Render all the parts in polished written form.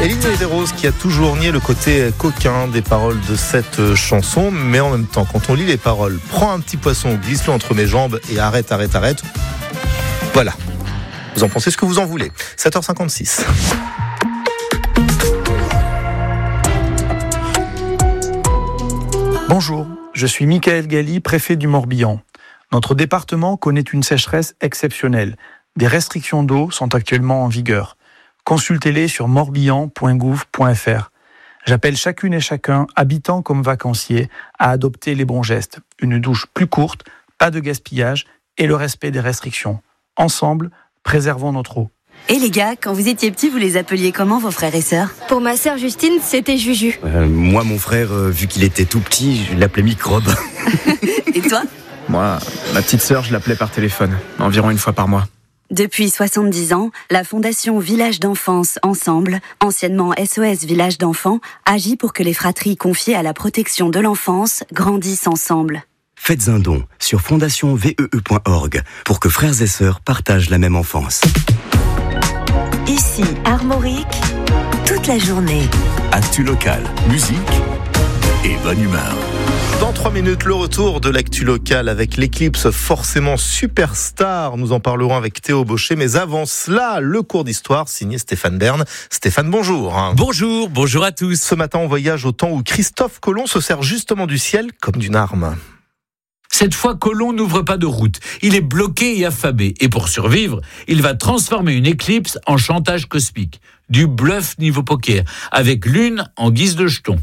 Eline Medeiros qui a toujours nié le côté coquin des paroles de cette chanson, mais en même temps, quand on lit les paroles, prends un petit poisson, glisse-le entre mes jambes et arrête. Voilà. Vous en pensez ce que vous en voulez. 7h56. Bonjour, je suis Michael Galli, préfet du Morbihan. Notre département connaît une sécheresse exceptionnelle. Des restrictions d'eau sont actuellement en vigueur. Consultez-les sur morbihan.gouv.fr. J'appelle chacune et chacun, habitants comme vacanciers, à adopter les bons gestes. Une douche plus courte, pas de gaspillage et le respect des restrictions. Ensemble, préservons notre eau. Et les gars, quand vous étiez petits, vous les appeliez comment vos frères et sœurs ? Pour ma sœur Justine, c'était Juju. Moi, mon frère, vu qu'il était tout petit, je l'appelais Microbe. Et toi ? Moi, ma petite sœur, je l'appelais par téléphone, environ une fois par mois. Depuis 70 ans, la Fondation Village d'Enfance Ensemble, anciennement SOS Village d'Enfants, agit pour que les fratries confiées à la protection de l'enfance grandissent ensemble. Faites un don sur fondationvee.org pour que frères et sœurs partagent la même enfance. Ici, Armorique, toute la journée. Actu locale, musique et bonne humeur. Dans 3 minutes, le retour de l'actu locale avec l'Éclipse forcément superstar. Nous en parlerons avec Théo Bauchet. Mais avant cela, le cours d'histoire signé Stéphane Bern. Stéphane, bonjour. Bonjour à tous. Ce matin, on voyage au temps où Christophe Colomb se sert justement du ciel comme d'une arme. Cette fois, Colomb n'ouvre pas de route. Il est bloqué et affamé. Et pour survivre, il va transformer une éclipse en chantage cosmique. Du bluff niveau poker, avec lune en guise de jeton.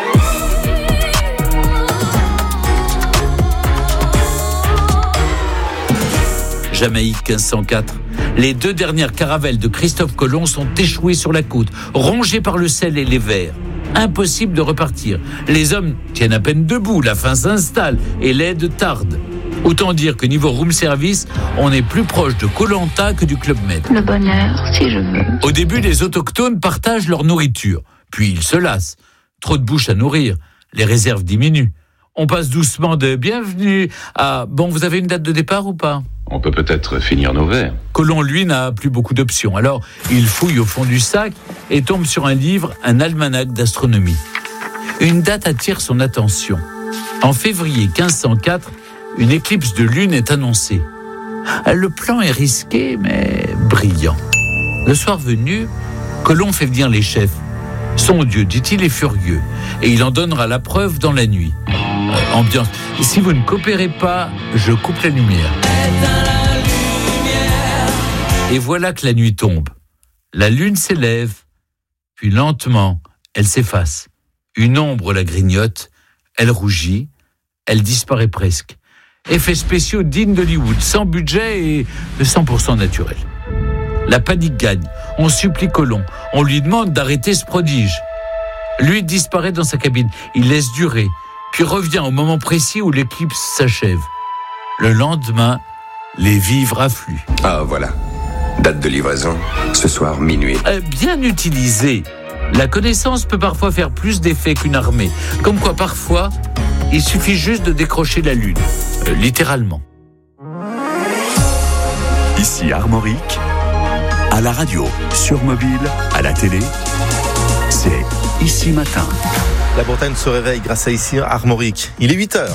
Jamaïque 1504. Les 2 dernières caravelles de Christophe Colomb sont échouées sur la côte, rongées par le sel et les vers. Impossible de repartir. Les hommes tiennent à peine debout, la faim s'installe et l'aide tarde. Autant dire que niveau room service, on est plus proche de Koh-Lanta que du Club Med. Le bonheur, si je veux. Au début, les autochtones partagent leur nourriture. Puis ils se lassent. Trop de bouches à nourrir. Les réserves diminuent. On passe doucement de bienvenue à bon, vous avez une date de départ ou pas ? On peut peut-être finir nos verres. Colomb, lui, n'a plus beaucoup d'options. Alors, il fouille au fond du sac et tombe sur un livre, un almanach d'astronomie. Une date attire son attention. En février 1504, une éclipse de lune est annoncée. Le plan est risqué, mais brillant. Le soir venu, Colomb fait venir les chefs. Son Dieu, dit-il, est furieux, et il en donnera la preuve dans la nuit. Ambiance. Si vous ne coopérez pas, je coupe la lumière. Et voilà que la nuit tombe. La lune s'élève, puis lentement, elle s'efface. Une ombre la grignote, elle rougit, elle disparaît presque. Effets spéciaux dignes d'Hollywood, sans budget et de 100% naturel. La panique gagne. On supplie Colomb. On lui demande d'arrêter ce prodige. Lui disparaît dans sa cabine. Il laisse durer, puis revient au moment précis où l'éclipse s'achève. Le lendemain, les vivres affluent. Ah, voilà. Date de livraison, ce soir, minuit. Bien utilisée, la connaissance peut parfois faire plus d'effet qu'une armée. Comme quoi, parfois, il suffit juste de décrocher la lune. Littéralement. Ici Armorique, à la radio, sur mobile, à la télé, c'est Ici Matin. La Bretagne se réveille grâce à Ici Armorique. Il est 8h.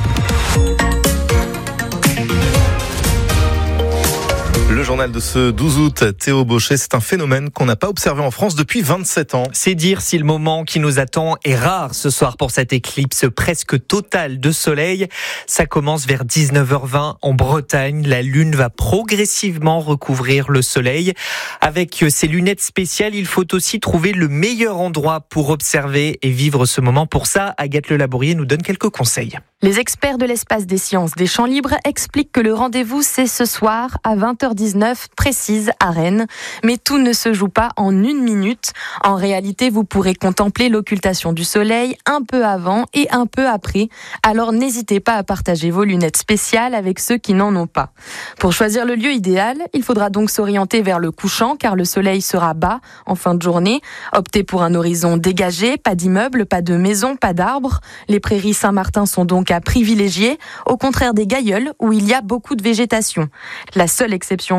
Le journal de ce 12 août, Théo Bauchet, c'est un phénomène qu'on n'a pas observé en France depuis 27 ans. C'est dire si le moment qui nous attend est rare ce soir pour cette éclipse presque totale de soleil. Ça commence vers 19h20 en Bretagne. La lune va progressivement recouvrir le soleil. Avec ses lunettes spéciales, il faut aussi trouver le meilleur endroit pour observer et vivre ce moment. Pour ça, Agathe Le Labourier nous donne quelques conseils. Les experts de l'espace des sciences des Champs Libres expliquent que le rendez-vous, c'est ce soir à 20h19 précise à Rennes. Mais tout ne se joue pas en 1 minute. En réalité, vous pourrez contempler l'occultation du soleil un peu avant et un peu après. Alors n'hésitez pas à partager vos lunettes spéciales avec ceux qui n'en ont pas. Pour choisir le lieu idéal, il faudra donc s'orienter vers le couchant car le soleil sera bas en fin de journée. Optez pour un horizon dégagé, pas d'immeubles, pas de maisons, pas d'arbres. Les prairies Saint-Martin sont donc à privilégier, au contraire des Gailleuls où il y a beaucoup de végétation. La seule exception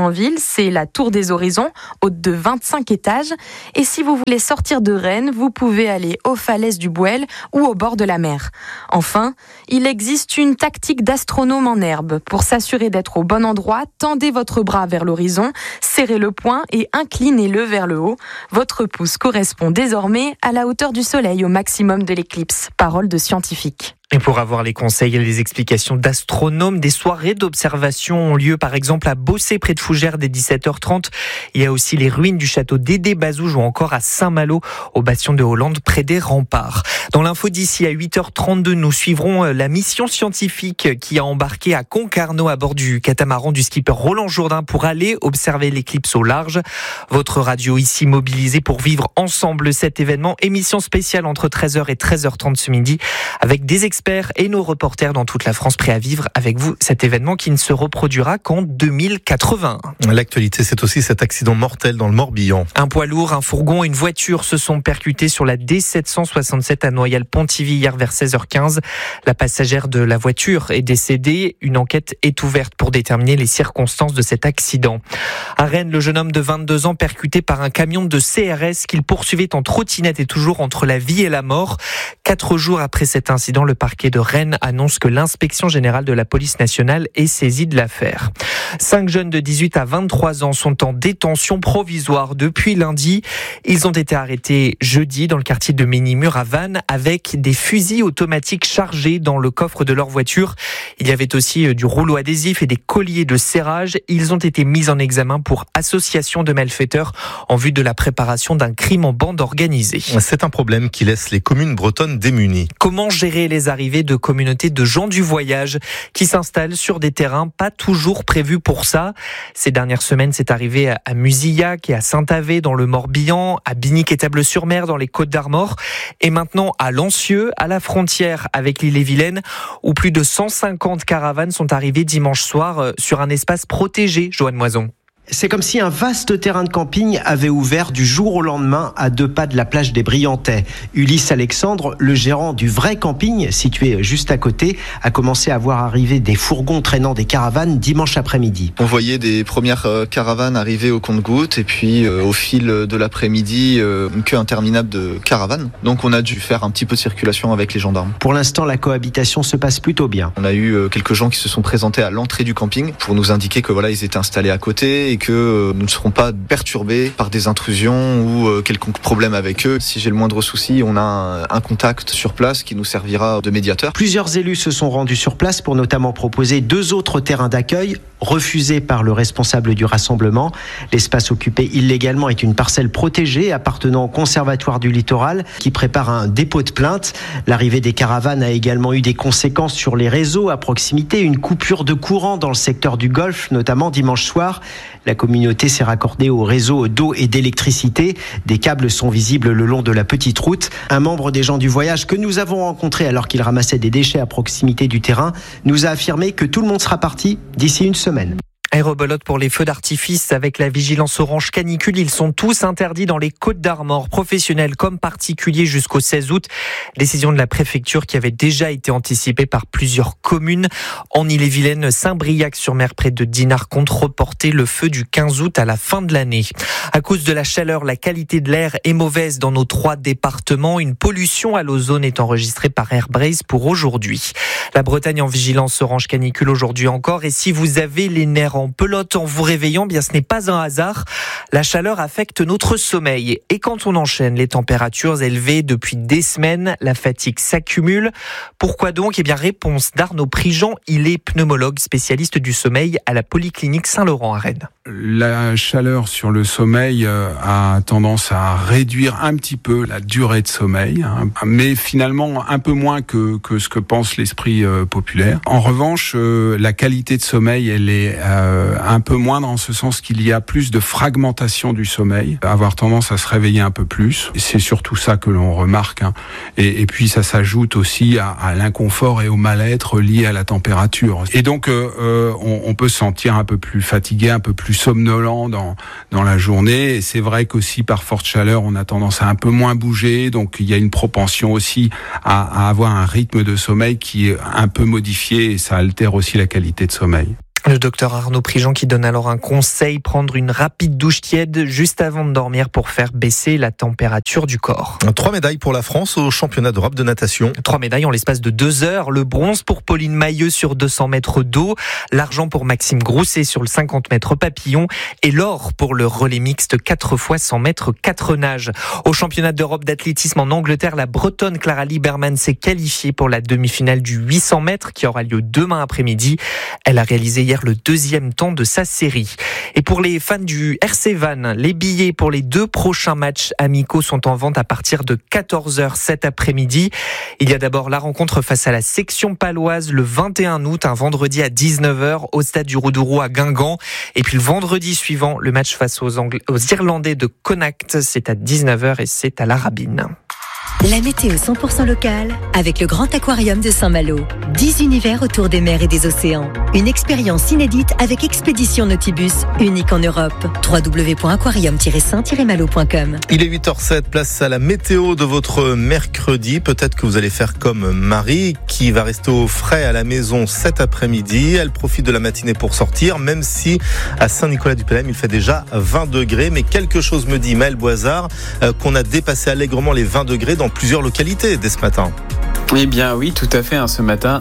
en ville, c'est la Tour des Horizons, haute de 25 étages. Et si vous voulez sortir de Rennes, vous pouvez aller aux falaises du Bouel ou au bord de la mer. Enfin, il existe une tactique d'astronome en herbe. Pour s'assurer d'être au bon endroit, tendez votre bras vers l'horizon, serrez le poing et inclinez-le vers le haut. Votre pouce correspond désormais à la hauteur du soleil au maximum de l'éclipse. Parole de scientifique. Et pour avoir les conseils et les explications d'astronomes, des soirées d'observation ont lieu par exemple à Bossé près de Fougères dès 17h30. Il y a aussi les ruines du château d'Édé-Bazouges ou encore à Saint-Malo au bastion de Hollande près des remparts. Dans l'info d'ici à 8h32, nous suivrons la mission scientifique qui a embarqué à Concarneau à bord du catamaran du skipper Roland Jourdain pour aller observer l'éclipse au large. Votre radio ici mobilisée pour vivre ensemble cet événement. Émission spéciale entre 13h et 13h30 ce midi avec des experts et nos reporters dans toute la France prêts à vivre avec vous cet événement qui ne se reproduira qu'en 2080. L'actualité, c'est aussi cet accident mortel dans le Morbihan. Un poids lourd, un fourgon et une voiture se sont percutés sur la D767 à Noyal-Pontivy hier vers 16h15. La passagère de la voiture est décédée. Une enquête est ouverte pour déterminer les circonstances de cet accident. À Rennes, le jeune homme de 22 ans percuté par un camion de CRS qu'il poursuivait en trottinette est toujours entre la vie et la mort. 4 jours après cet incident, le parquet de Rennes annonce que l'inspection générale de la police nationale est saisie de l'affaire. 5 jeunes de 18 à 23 ans sont en détention provisoire depuis lundi. Ils ont été arrêtés jeudi dans le quartier de Ménimur à Vannes avec des fusils automatiques chargés dans le coffre de leur voiture. Il y avait aussi du rouleau adhésif et des colliers de serrage. Ils ont été mis en examen pour association de malfaiteurs en vue de la préparation d'un crime en bande organisée. C'est un problème qui laisse les communes bretonnes démunies. Comment gérer les arrivées de communautés de gens du voyage qui s'installent sur des terrains pas toujours prévus pour ça? Ces dernières semaines, c'est arrivé à Musillac et à Saint-Avé dans le Morbihan, à Binic et Table-sur-Mer dans les Côtes-d'Armor et maintenant à Lancieux, à la frontière avec l'Ille-et-Vilaine, où plus de 150 caravanes sont arrivées dimanche soir sur un espace protégé, Joanne Moison. C'est comme si un vaste terrain de camping avait ouvert du jour au lendemain à 2 pas de la plage des Briantais. Ulysse Alexandre, le gérant du vrai camping situé juste à côté, a commencé à voir arriver des fourgons traînant des caravanes dimanche après-midi. On voyait des premières caravanes arriver au compte-gouttes et puis au fil de l'après-midi, une queue interminable de caravanes. Donc on a dû faire un petit peu de circulation avec les gendarmes. Pour l'instant, la cohabitation se passe plutôt bien. On a eu quelques gens qui se sont présentés à l'entrée du camping pour nous indiquer que voilà, ils étaient installés à côté et que nous ne serons pas perturbés par des intrusions ou quelconque problème avec eux. Si j'ai le moindre souci, on a un contact sur place qui nous servira de médiateur. Plusieurs élus se sont rendus sur place pour notamment proposer 2 autres terrains d'accueil refusés par le responsable du rassemblement. L'espace occupé illégalement est une parcelle protégée appartenant au Conservatoire du Littoral qui prépare un dépôt de plainte. L'arrivée des caravanes a également eu des conséquences sur les réseaux à proximité. Une coupure de courant dans le secteur du Golfe, notamment dimanche soir. La communauté s'est raccordée au réseau d'eau et d'électricité. Des câbles sont visibles le long de la petite route. Un membre des gens du voyage que nous avons rencontré alors qu'il ramassait des déchets à proximité du terrain nous a affirmé que tout le monde sera parti d'ici une semaine. Et rebelote pour les feux d'artifice avec la vigilance orange canicule. Ils sont tous interdits dans les Côtes-d'Armor, professionnels comme particuliers jusqu'au 16 août. Décision de la préfecture qui avait déjà été anticipée par plusieurs communes. En Ille-et-Vilaine, Saint-Briac-sur-Mer près de Dinard compte reporter le feu du 15 août à la fin de l'année. À cause de la chaleur, la qualité de l'air est mauvaise dans nos 3 départements. Une pollution à l'ozone est enregistrée par Airbrace pour aujourd'hui. La Bretagne en vigilance orange canicule aujourd'hui encore. Et si vous avez les nerfs en pelote en vous réveillant, bien ce n'est pas un hasard. La chaleur affecte notre sommeil. Et quand on enchaîne les températures élevées depuis des semaines, la fatigue s'accumule. Pourquoi donc? Eh bien, réponse d'Arnaud Prigent. Il est pneumologue spécialiste du sommeil à la Polyclinique Saint-Laurent à Rennes. La chaleur sur le sommeil a tendance à réduire un petit peu la durée de sommeil, mais finalement un peu moins que ce que pense l'esprit populaire. En revanche, la qualité de sommeil, elle est un peu moindre en ce sens qu'il y a plus de fragmentation du sommeil, avoir tendance à se réveiller un peu plus. C'est surtout ça que l'on remarque. Et puis ça s'ajoute aussi à l'inconfort et au mal-être lié à la température. Et donc on peut se sentir un peu plus fatigué, un peu plus somnolent dans la journée. Et c'est vrai qu'aussi par forte chaleur, on a tendance à un peu moins bouger. Donc il y a une propension aussi à avoir un rythme de sommeil qui est un peu modifié et ça altère aussi la qualité de sommeil. Le docteur Arnaud Prigent qui donne alors un conseil, prendre une rapide douche tiède juste avant de dormir pour faire baisser la température du corps. 3 médailles pour la France au championnat d'Europe de natation. 3 médailles en l'espace de 2 heures. Le bronze pour Pauline Mailleux sur 200 mètres d'eau, l'argent pour Maxime Grousset sur le 50 mètres papillon et l'or pour le relais mixte 4 x 100 mètres 4 nages. Au championnat d'Europe d'athlétisme en Angleterre, la Bretonne Clara Lieberman s'est qualifiée pour la demi-finale du 800 mètres qui aura lieu demain après-midi. Elle a réalisé hier le 2e temps de sa série. Et pour les fans du RC Vannes, les billets pour les 2 prochains matchs amicaux sont en vente à partir de 14h cet après-midi. Il y a d'abord la rencontre face à la section paloise le 21 août, un vendredi à 19h au stade du Roudourou à Guingamp. Et puis le vendredi suivant, le match face aux Irlandais de Connacht, c'est à 19h et c'est à la Rabine. La météo 100% locale avec le Grand Aquarium de Saint-Malo. 10 univers autour des mers et des océans. Une expérience inédite avec Expédition Nautibus, unique en Europe. www.aquarium-saint-malo.com. Il est 8h07, place à la météo de votre mercredi. Peut-être que vous allez faire comme Marie, qui va rester au frais à la maison cet après-midi. Elle profite de la matinée pour sortir, même si à Saint-Nicolas-du-Pelem, il fait déjà 20 degrés. Mais quelque chose me dit, Maël Boisard, qu'on a dépassé allègrement les 20 degrés dans plusieurs localités dès ce matin. Eh bien oui, tout à fait, ce matin.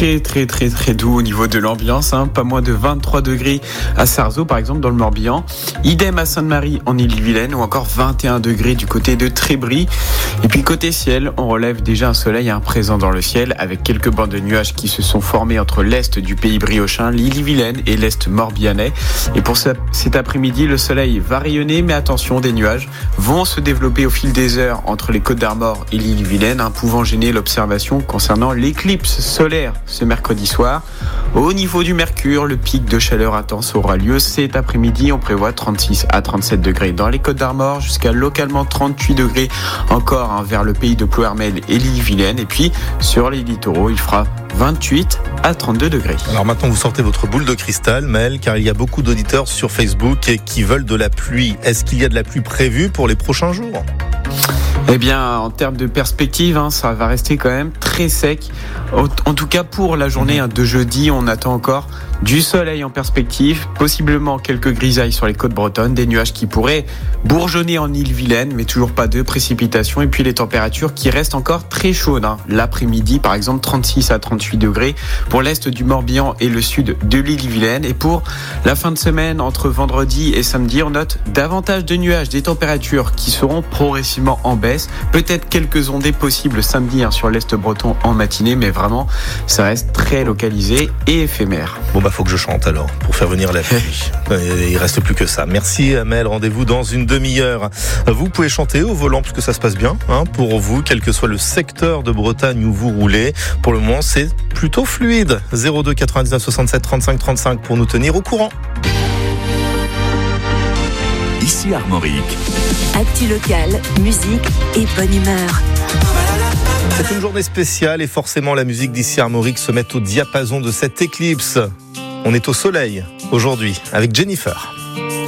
Très doux au niveau de l'ambiance, pas moins de 23 degrés à Sarzeau par exemple dans le Morbihan, idem à Sainte-Marie en Ille-et-Vilaine ou encore 21 degrés du côté de Trébris. Et puis côté ciel, on relève déjà un soleil présent dans le ciel avec quelques bandes de nuages qui se sont formés entre l'est du pays briochin, l'Ille-et-Vilaine et l'est morbihanais. Et pour cet après-midi, le soleil va rayonner, mais attention, des nuages vont se développer au fil des heures entre les Côtes-d'Armor et l'Ille-et-Vilaine, pouvant gêner l'observation concernant l'éclipse solaire ce mercredi soir. Au niveau du mercure, le pic de chaleur intense aura lieu cet après-midi. On prévoit 36 à 37 degrés dans les Côtes-d'Armor, jusqu'à localement 38 degrés encore vers le pays de Ploërmel et l'Ille-et-Vilaine. Et puis sur les littoraux, il fera 28 à 32 degrés. Alors maintenant, vous sortez votre boule de cristal, Maël, car il y a beaucoup d'auditeurs sur Facebook qui veulent de la pluie. Est-ce qu'il y a de la pluie prévue pour les prochains jours ? Eh bien, en termes de perspective, ça va rester quand même très sec. En tout cas, pour la journée de jeudi, on attend encore du soleil en perspective, possiblement quelques grisailles sur les côtes bretonnes, des nuages qui pourraient bourgeonner en Ille-et-Vilaine, mais toujours pas de précipitations. Et puis les températures qui restent encore très chaudes. L'après-midi, par exemple, 36 à 38 degrés pour l'est du Morbihan et le sud de l'Ille-et-Vilaine. Et pour la fin de semaine, entre vendredi et samedi, on note davantage de nuages, des températures qui seront progressivement en baisse. Peut-être quelques ondées possibles samedi sur l'est breton en matinée, mais vraiment, ça reste très localisé et éphémère. Bon, faut que je chante alors, pour faire venir la pluie. Il reste plus que ça. Merci Amel, rendez-vous dans une demi-heure. Vous pouvez chanter au volant, puisque ça se passe bien, pour vous, quel que soit le secteur de Bretagne où vous roulez. Pour le moment, c'est plutôt fluide. 02 99 67 35 35 pour nous tenir au courant. Ici Armorique. Actu local, musique et bonne humeur. C'est une journée spéciale et forcément la musique d'ici Armorique se met au diapason de cette éclipse. On est au soleil aujourd'hui avec Jennifer.